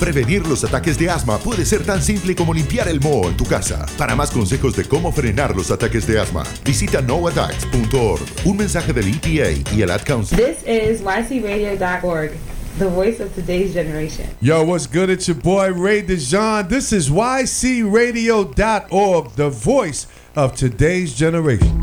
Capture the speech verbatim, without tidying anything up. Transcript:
Prevenir los ataques de asma puede ser tan simple como limpiar el moho en tu casa. Para más consejos de cómo frenar los ataques de asma, visita no attacks punto org. Un mensaje del E P A y el Ad Council. This is y c radio dot org, the voice of today's generation. Yo, what's good? It's your boy Ray DeJean. This is y c radio dot org, the voice of today's generation.